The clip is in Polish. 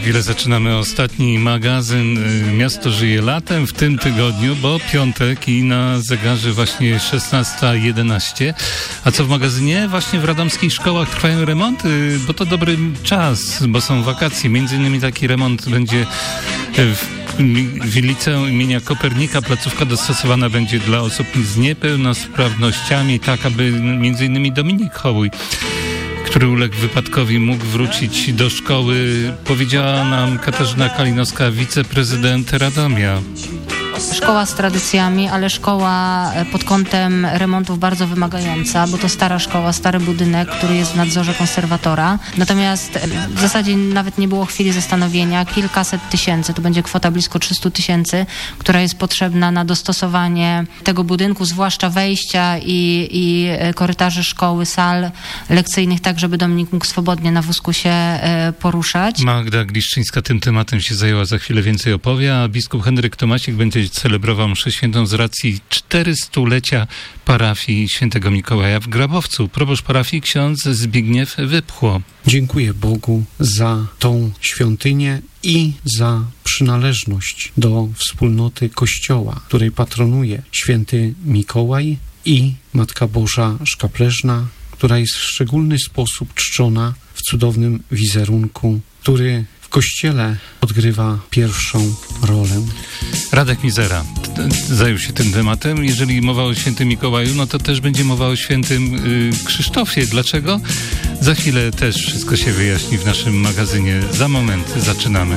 chwilę zaczynamy ostatni magazyn Miasto żyje latem w tym tygodniu, bo piątek i na zegarze właśnie 16:11. A co w magazynie? Właśnie w radomskich szkołach trwają remonty, bo to dobry czas, bo są wakacje. Między innymi taki remont będzie w liceum imienia Kopernika. Placówka dostosowana będzie dla osób z niepełnosprawnościami, tak aby między innymi Dominik Hołuj, który uległ wypadkowi, mógł wrócić do szkoły, powiedziała nam Katarzyna Kalinowska, wiceprezydent Radomia. Szkoła z tradycjami, ale szkoła pod kątem remontów bardzo wymagająca, bo to stara szkoła, stary budynek, który jest w nadzorze konserwatora. Natomiast w zasadzie nawet nie było chwili zastanowienia. Kilkaset tysięcy, to będzie kwota blisko 300 000, która jest potrzebna na dostosowanie tego budynku, zwłaszcza wejścia i korytarzy szkoły, sal lekcyjnych, tak żeby Dominik mógł swobodnie na wózku się poruszać. Magda Gliszczyńska tym tematem się zajęła, za chwilę więcej opowie, a biskup Henryk Tomasik będzie celebrował mszę świętą z racji 400-lecia parafii Świętego Mikołaja w Grabowcu. Proboszcz parafii ksiądz Zbigniew Wypchło. Dziękuję Bogu za tą świątynię i za przynależność do wspólnoty Kościoła, której patronuje Święty Mikołaj i Matka Boża Szkapleżna, która jest w szczególny sposób czczona w cudownym wizerunku, który w Kościele odgrywa pierwszą rolę. Radek Mizera zajął się tym tematem. Jeżeli mowa o Świętym Mikołaju, no to też będzie mowa o Świętym Krzysztofie. Dlaczego? Za chwilę też wszystko się wyjaśni w naszym magazynie. Za moment zaczynamy.